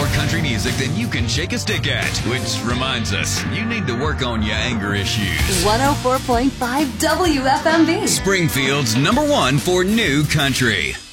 country music than you can shake a stick at. Which reminds us, you need to work on your anger issues. 104.5 WFMB. Springfield's #1 for new country.